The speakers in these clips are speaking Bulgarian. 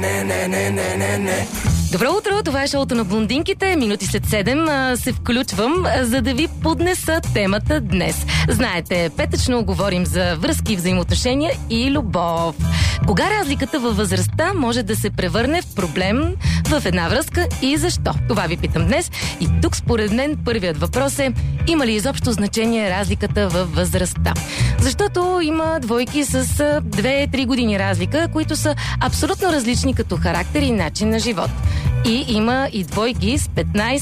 Добро утро, това е шоуто на блондинките. Минути след 7 се включвам, за да ви поднеса темата днес. Знаете, петъчно говорим за връзки, взаимоотношения и любов. Кога разликата във възрастта може да се превърне в проблем в една връзка и защо? Това ви питам днес. И тук според мен първият въпрос е: има ли изобщо значение разликата във възрастта? Защото има двойки с 2-3 години разлика, които са абсолютно различни като характер и начин на живот. И има и двойки с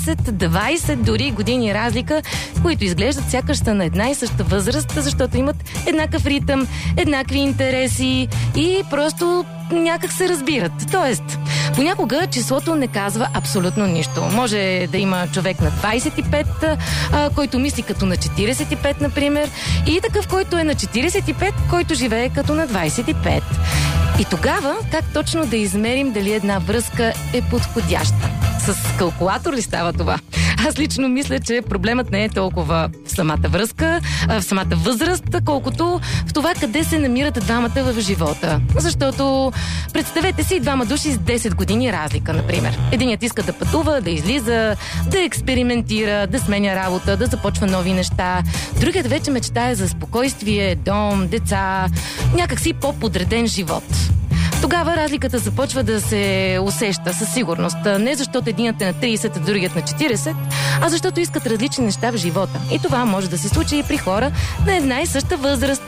15-20 дори години разлика, които изглеждат сякаш са на една и съща възраст, защото имат еднакъв ритъм, еднакви интереси и просто някак се разбират. Тоест, понякога числото не казва абсолютно нищо. Може да има човек на 25, който мисли като на 45, например, и такъв, който е на 45, който живее като на 25. И тогава, как точно да измерим дали една връзка е подходяща? С калкулатор ли става това? Аз лично мисля, че проблемът не е толкова в самата връзка, в самата възраст, колкото в това къде се намират двамата в живота. Защото представете си двама души с 10 години разлика, например. Единият иска да пътува, да излиза, да експериментира, да сменя работа, да започва нови неща. Другият вече мечтае за спокойствие, дом, деца, някакси по-подреден живот. Тогава разликата започва да се усеща със сигурност. Не защото единият е на 30, а другият на 40, а защото искат различни неща в живота. И това може да се случи и при хора на една и съща възраст.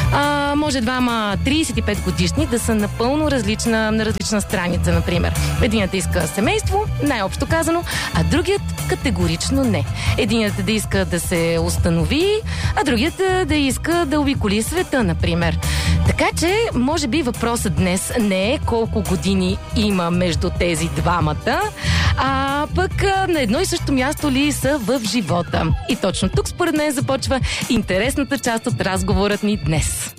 Може двама 35 годишни да са напълно на различна страница, например. Единият иска семейство, най-общо казано, а другият категорично не. Единият да иска да се установи, а другият да иска да обиколи света, например. Така че, може би въпросът днес не е колко години има между тези двамата, а пък на едно и също място ли са в живота. И точно тук според мен започва интересната част от разговорът ни днес.